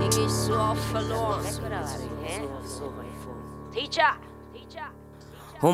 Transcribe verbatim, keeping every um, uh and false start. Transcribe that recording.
Ring ist so oft verloren. Weg oder was? Hä? So, so weit vor. Teacher! Teacher!